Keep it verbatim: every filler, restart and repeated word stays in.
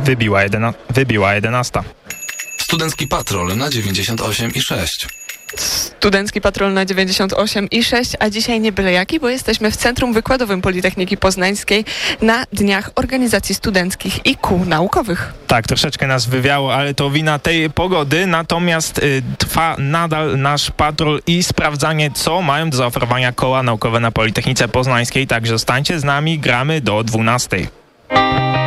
Wybiła, jedyna, wybiła jedenasta. Studencki Patrol na dziewięćdziesiąt osiem i sześć. Studencki Patrol na dziewięćdziesiąt osiem i sześć, a dzisiaj nie byle jaki, bo jesteśmy w Centrum Wykładowym Politechniki Poznańskiej na Dniach Organizacji Studenckich i Kół Naukowych. Tak, troszeczkę nas wywiało, ale to wina tej pogody, natomiast y, trwa nadal nasz patrol i sprawdzanie, co mają do zaoferowania koła naukowe na Politechnice Poznańskiej, także zostańcie z nami, gramy do dwunastej.